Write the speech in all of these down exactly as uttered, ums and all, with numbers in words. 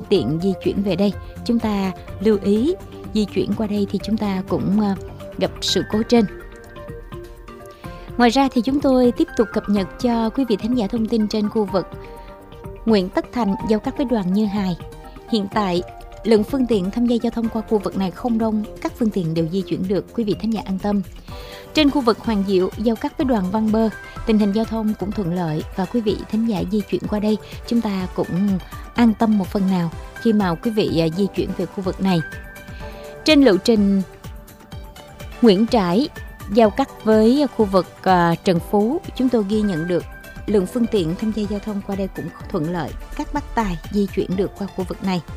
tiện di chuyển về đây, chúng ta lưu ý di chuyển qua đây thì chúng ta cũng gặp sự cố trên. Ngoài ra thì chúng tôi tiếp tục cập nhật cho quý vị thính giả thông tin trên khu vực Nguyễn Tất Thành giao cắt với Đoàn Như Hài. Hiện tại lượng phương tiện tham gia giao thông qua khu vực này không đông, các phương tiện đều di chuyển được, quý vị thính giả an tâm. Trên khu vực Hoàng Diệu giao cắt với Đoàn Văn Bơ, tình hình giao thông cũng thuận lợi và quý vị thính giả di chuyển qua đây chúng ta cũng an tâm một phần nào khi mà quý vị di chuyển về khu vực này. Trên lộ trình Nguyễn Trãi giao cắt với khu vực uh, Trần Phú, chúng tôi ghi nhận được lượng phương tiện tham gia giao thông qua đây cũng thuận lợi, các bác tài di chuyển được qua khu vực này.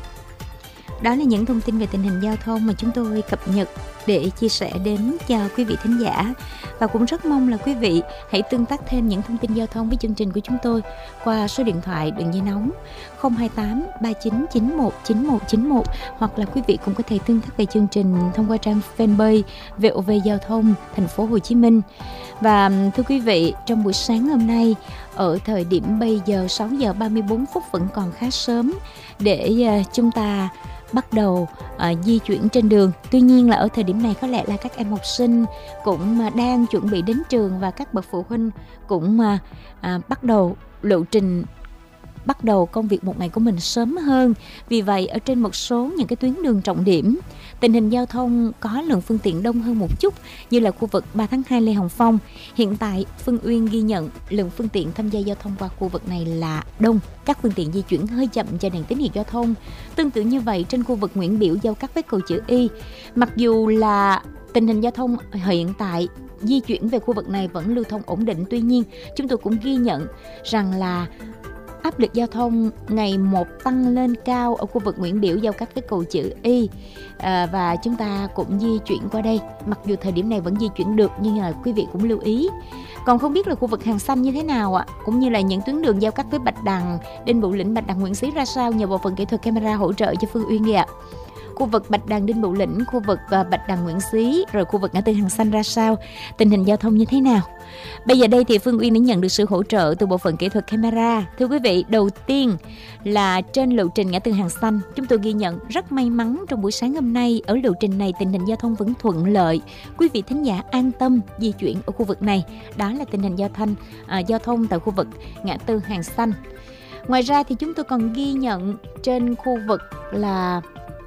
Đó là những thông tin về tình hình giao thông mà chúng tôi cập nhật để chia sẻ đến cho quý vị thính giả. Và cũng rất mong là quý vị hãy tương tác thêm những thông tin giao thông với chương trình của chúng tôi qua số điện thoại đường dây nóng không hai tám ba chín chín một chín một chín một, hoặc là quý vị cũng có thể tương tác về chương trình thông qua trang fanpage vê o vê Giao thông Thành phố Hồ Chí Minh. Và thưa quý vị, trong buổi sáng hôm nay, ở thời điểm bây giờ sáu giờ ba mươi bốn phút vẫn còn khá sớm để uh, chúng ta bắt đầu uh, di chuyển trên đường. Tuy nhiên là ở thời điểm này có lẽ là các em học sinh cũng uh, đang chuẩn bị đến trường và các bậc phụ huynh cũng uh, uh, bắt đầu lộ trình, bắt đầu công việc một ngày của mình sớm hơn. Vì vậy ở trên một số những cái tuyến đường trọng điểm, tình hình giao thông có lượng phương tiện đông hơn một chút, như là khu vực ba tháng hai Lê Hồng Phong. Hiện tại Phương Uyên ghi nhận lượng phương tiện tham gia giao thông qua khu vực này là đông, các phương tiện di chuyển hơi chậm cho đèn tín hiệu giao thông. Tương tự như vậy trên khu vực Nguyễn Biểu giao cắt với cầu chữ Y, mặc dù là tình hình giao thông hiện tại di chuyển về khu vực này vẫn lưu thông ổn định, tuy nhiên chúng tôi cũng ghi nhận rằng là áp lực giao thông ngày một tăng lên cao ở khu vực Nguyễn Biểu giao cắt với cầu chữ Y, à, và chúng ta cũng di chuyển qua đây. Mặc dù thời điểm này vẫn di chuyển được nhưng là quý vị cũng lưu ý. Còn không biết là khu vực Hàng Xanh như thế nào ạ, cũng như là những tuyến đường giao cắt với Bạch Đằng, Đinh Bộ Lĩnh, Bạch Đằng, Nguyễn Xí ra sao, nhờ bộ phận kỹ thuật camera hỗ trợ cho Phương Uyên ạ. Khu vực Bạch Đằng, Đinh Bộ Lĩnh, khu vực Bạch Đằng, Nguyễn Xí, rồi khu vực ngã tư Hàng Xanh ra sao, tình hình giao thông như thế nào. Bây giờ đây thì Phương Uyên đã nhận được sự hỗ trợ từ bộ phận kỹ thuật camera. Thưa quý vị, đầu tiên là trên lộ trình ngã tư Hàng Xanh, chúng tôi ghi nhận rất may mắn trong buổi sáng hôm nay ở lộ trình này tình hình giao thông vẫn thuận lợi, quý vị thính giả an tâm di chuyển ở khu vực này. Đó là tình hình giao thông à, giao thông tại khu vực ngã tư Hàng Xanh. Ngoài ra thì chúng tôi còn ghi nhận trên khu vực là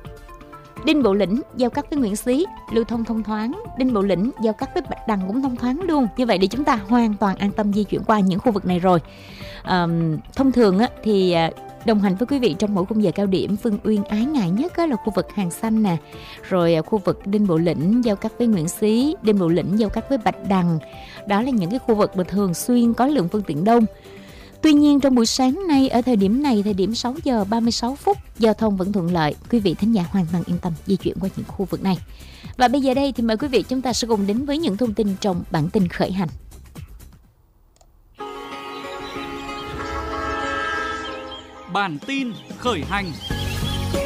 Đinh Bộ Lĩnh giao cắt với Nguyễn Xí lưu thông thông thoáng, Đinh Bộ Lĩnh giao cắt với Bạch Đằng cũng thông thoáng luôn. Như vậy để chúng ta hoàn toàn an tâm di chuyển qua những khu vực này rồi. À, thông thường á, thì đồng hành với quý vị trong mỗi khung giờ cao điểm, Phương Uyên ái ngại nhất á, là khu vực Hàng Xanh nè, rồi khu vực Đinh Bộ Lĩnh giao cắt với Nguyễn Xí, Đinh Bộ Lĩnh giao cắt với Bạch Đằng. Đó là những cái khu vực mà thường xuyên có lượng phương tiện đông. Tuy nhiên trong buổi sáng nay ở thời điểm này, thời điểm sáu giờ ba mươi sáu phút, giao thông vẫn thuận lợi, quý vị thính giả hoàn toàn yên tâm di chuyển qua những khu vực này. Và bây giờ đây thì mời quý vị chúng ta sẽ cùng đến với những thông tin trong bản tin khởi hành. Bản tin khởi hành.